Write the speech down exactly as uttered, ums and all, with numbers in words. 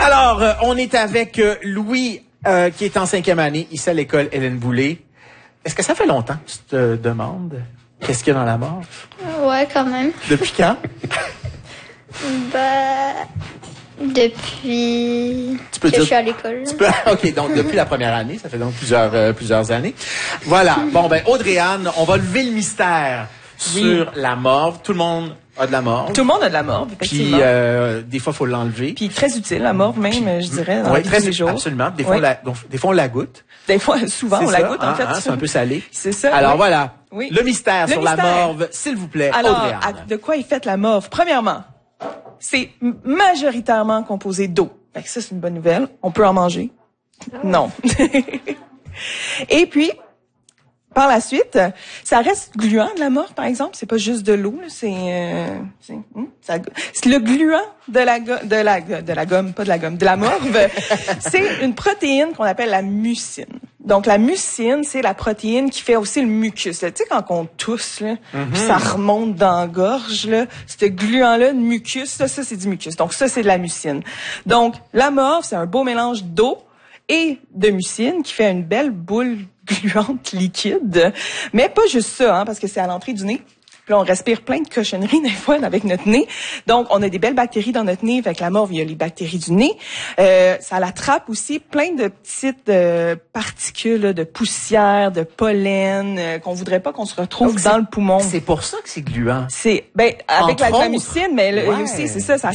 Alors, euh, on est avec euh, Louis, euh, qui est en cinquième année, ici à l'école Hélène Boulay. Est-ce que ça fait longtemps que tu te demandes qu'est-ce qu'il y a dans la mort? Ouais, quand même. Depuis quand? Bah, depuis Tu peux que dire... je suis à l'école. Tu peux... OK, donc depuis la première année, ça fait donc plusieurs, euh, plusieurs années. Voilà. Bon, ben, Audrey-Anne, on va lever le mystère Oui. sur la morve. Tout le monde a de la morve. Tout le monde a de la morve, effectivement. Puis, euh, des fois, il faut l'enlever. Puis très utile, la morve même, je dirais, dans Oui, la vie de très tous les jours. Absolument. Des fois, Oui. on la, donc, des fois, on la goûte. Des fois, souvent, C'est on ça, la goûte, en hein, fait. hein, c'est un peu salé. C'est ça. Alors oui. voilà. Oui. Le mystère Le sur mystère. la morve, s'il vous plaît, Alors, Audrey-Anne. à- de quoi est faite la morve? Premièrement, c'est m- majoritairement composé d'eau. Fait que ça, c'est une bonne nouvelle. On peut en manger. Non. Et puis, par la suite, ça reste gluant de la morve, par exemple. C'est pas juste de l'eau, là, c'est, euh, c'est, hum, ça, c'est le gluant de la, go- de la, de la gomme, pas de la gomme, de la morve. C'est une protéine qu'on appelle la mucine. Donc, la mucine, c'est la protéine qui fait aussi le mucus. là. Tu sais, quand on tousse, là, puis ça remonte dans la gorge, là, ce gluant-là de mucus, ça, ça, c'est du mucus. Donc, ça, c'est de la mucine. Donc, la morve, c'est un beau mélange d'eau et de mucine qui fait une belle boule gluante liquide. Mais pas juste ça, hein, parce que c'est à l'entrée du nez. Puis là, on respire plein de cochonneries des fois avec notre nez. Donc, on a des belles bactéries dans notre nez. Avec la morve, il y a les bactéries du nez. Euh, ça l'attrape aussi plein de petites euh, particules là, de poussière, de pollen euh, qu'on voudrait pas qu'on se retrouve Donc, dans c'est- le poumon. C'est pour ça que c'est gluant. C'est ben avec Entre la autres. mucine, mais le- Ouais. aussi c'est ça, ça